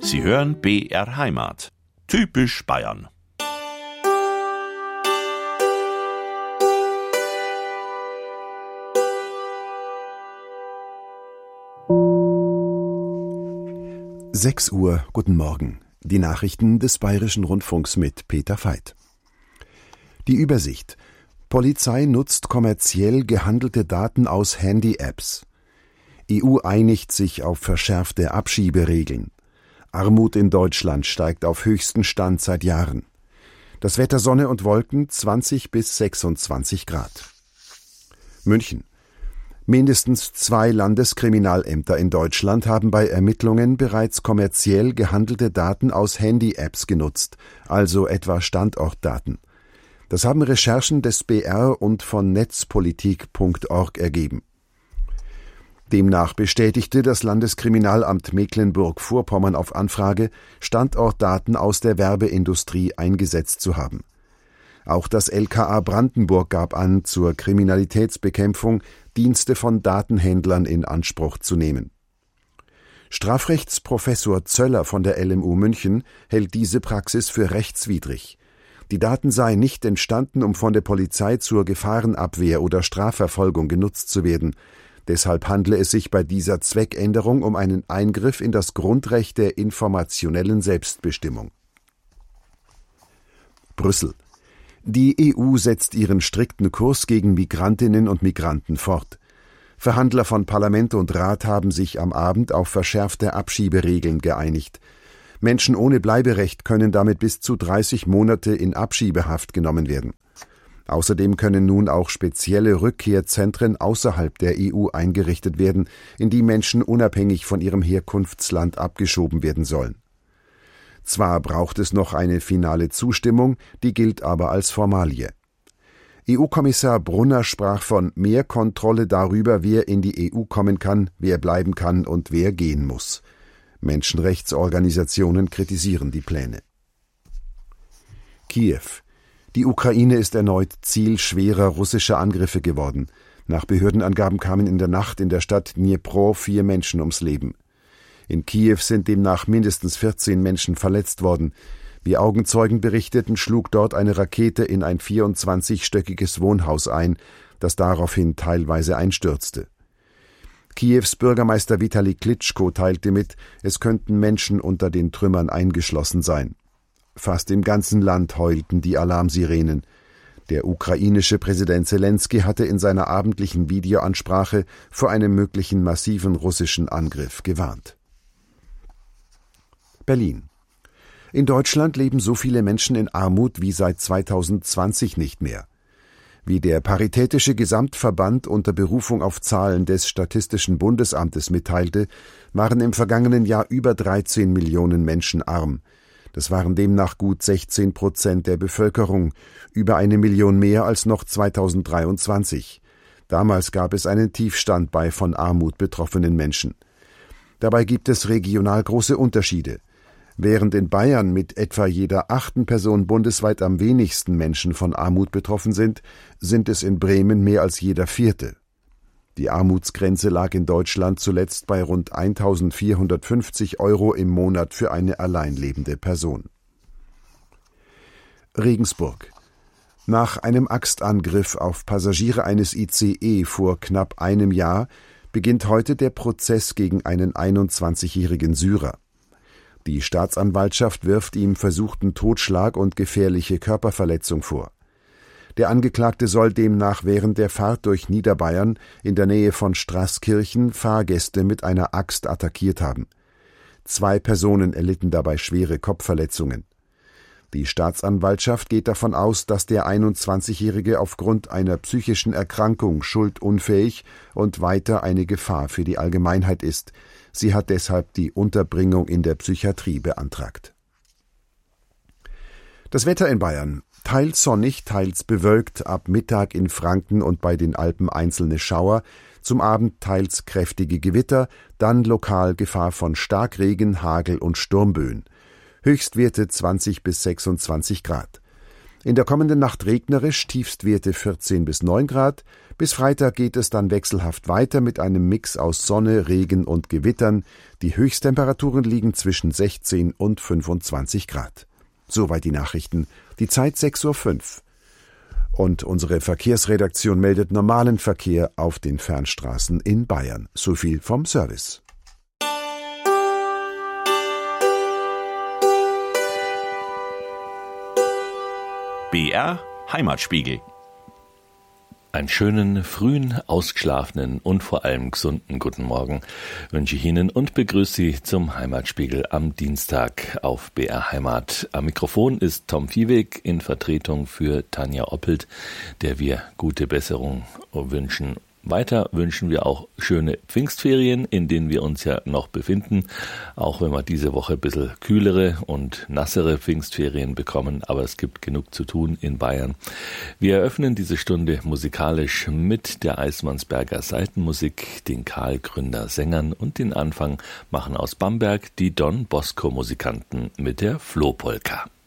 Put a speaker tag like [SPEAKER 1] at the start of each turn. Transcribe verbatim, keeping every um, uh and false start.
[SPEAKER 1] Sie hören B R Heimat. Typisch Bayern.
[SPEAKER 2] sechs Uhr, guten Morgen. Die Nachrichten des Bayerischen Rundfunks mit Peter Veit. Die Übersicht. Polizei nutzt kommerziell gehandelte Daten aus Handy-Apps. E U einigt sich auf verschärfte Abschieberegeln. Armut in Deutschland steigt auf höchsten Stand seit Jahren. Das Wetter Sonne und Wolken zwanzig bis sechsundzwanzig Grad. München. Mindestens zwei Landeskriminalämter in Deutschland haben bei Ermittlungen bereits kommerziell gehandelte Daten aus Handy-Apps genutzt, also etwa Standortdaten. Das haben Recherchen des B R und von netzpolitik punkt org ergeben. Demnach bestätigte das Landeskriminalamt Mecklenburg-Vorpommern auf Anfrage, Standortdaten aus der Werbeindustrie eingesetzt zu haben. Auch das L K A Brandenburg gab an, zur Kriminalitätsbekämpfung Dienste von Datenhändlern in Anspruch zu nehmen. Strafrechtsprofessor Zöller von der L M U München hält diese Praxis für rechtswidrig. Die Daten seien nicht entstanden, um von der Polizei zur Gefahrenabwehr oder Strafverfolgung genutzt zu werden. Deshalb handle es sich bei dieser Zweckänderung um einen Eingriff in das Grundrecht der informationellen Selbstbestimmung. Brüssel. Die E U setzt ihren strikten Kurs gegen Migrantinnen und Migranten fort. Verhandler von Parlament und Rat haben sich am Abend auf verschärfte Abschieberegeln geeinigt. Menschen ohne Bleiberecht können damit bis zu dreißig Monate in Abschiebehaft genommen werden. Außerdem können nun auch spezielle Rückkehrzentren außerhalb der E U eingerichtet werden, in die Menschen unabhängig von ihrem Herkunftsland abgeschoben werden sollen. Zwar braucht es noch eine finale Zustimmung, die gilt aber als Formalie. E U-Kommissar Brunner sprach von mehr Kontrolle darüber, wer in die E U kommen kann, wer bleiben kann und wer gehen muss. Menschenrechtsorganisationen kritisieren die Pläne. Kiew. Die Ukraine ist erneut Ziel schwerer russischer Angriffe geworden. Nach Behördenangaben kamen in der Nacht in der Stadt Dnipro vier Menschen ums Leben. In Kiew sind demnach mindestens vierzehn Menschen verletzt worden. Wie Augenzeugen berichteten, schlug dort eine Rakete in ein vierundzwanzigstöckiges Wohnhaus ein, das daraufhin teilweise einstürzte. Kiews Bürgermeister Vitali Klitschko teilte mit, es könnten Menschen unter den Trümmern eingeschlossen sein. Fast im ganzen Land heulten die Alarmsirenen. Der ukrainische Präsident Selenskyj hatte in seiner abendlichen Videoansprache vor einem möglichen massiven russischen Angriff gewarnt. Berlin. In Deutschland leben so viele Menschen in Armut wie seit zweitausendzwanzig nicht mehr. Wie der Paritätische Gesamtverband unter Berufung auf Zahlen des Statistischen Bundesamtes mitteilte, waren im vergangenen Jahr über dreizehn Millionen Menschen arm. Das waren demnach gut sechzehn Prozent der Bevölkerung, über eine Million mehr als noch zweitausenddreiundzwanzig. Damals gab es einen Tiefstand bei von Armut betroffenen Menschen. Dabei gibt es regional große Unterschiede. Während in Bayern mit etwa jeder achten Person bundesweit am wenigsten Menschen von Armut betroffen sind, sind es in Bremen mehr als jeder vierte. Die Armutsgrenze lag in Deutschland zuletzt bei rund eintausendvierhundertfünfzig Euro im Monat für eine alleinlebende Person. Regensburg. Nach einem Axtangriff auf Passagiere eines I C E vor knapp einem Jahr beginnt heute der Prozess gegen einen einundzwanzigjährigen Syrer. Die Staatsanwaltschaft wirft ihm versuchten Totschlag und gefährliche Körperverletzung vor. Der Angeklagte soll demnach während der Fahrt durch Niederbayern in der Nähe von Straßkirchen Fahrgäste mit einer Axt attackiert haben. Zwei Personen erlitten dabei schwere Kopfverletzungen. Die Staatsanwaltschaft geht davon aus, dass der einundzwanzigjährige aufgrund einer psychischen Erkrankung schuldunfähig und weiter eine Gefahr für die Allgemeinheit ist. Sie hat deshalb die Unterbringung in der Psychiatrie beantragt. Das Wetter in Bayern. Teils sonnig, teils bewölkt, ab Mittag in Franken und bei den Alpen einzelne Schauer, zum Abend teils kräftige Gewitter, dann lokal Gefahr von Starkregen, Hagel und Sturmböen. Höchstwerte zwanzig bis sechsundzwanzig Grad. In der kommenden Nacht regnerisch, Tiefstwerte vierzehn bis neun Grad. Bis Freitag geht es dann wechselhaft weiter mit einem Mix aus Sonne, Regen und Gewittern. Die Höchsttemperaturen liegen zwischen sechzehn und fünfundzwanzig Grad. Soweit die Nachrichten. Die Zeit sechs Uhr fünf. Und unsere Verkehrsredaktion meldet normalen Verkehr auf den Fernstraßen in Bayern. So viel vom Service.
[SPEAKER 1] B R Heimatspiegel.
[SPEAKER 3] Einen schönen, frühen, ausgeschlafenen und vor allem gesunden guten Morgen wünsche ich Ihnen und begrüße Sie zum Heimatspiegel am Dienstag auf B R Heimat. Am Mikrofon ist Tom Viehweg in Vertretung für Tanja Oppelt, der wir gute Besserung wünschen. Weiter wünschen wir auch schöne Pfingstferien, in denen wir uns ja noch befinden, auch wenn wir diese Woche ein bisschen kühlere und nassere Pfingstferien bekommen, aber es gibt genug zu tun in Bayern. Wir eröffnen diese Stunde musikalisch mit der Eismannsberger Saitenmusik, den Karl-Gründer Sängern, und den Anfang machen aus Bamberg die Don Bosco Musikanten mit der Flohpolka.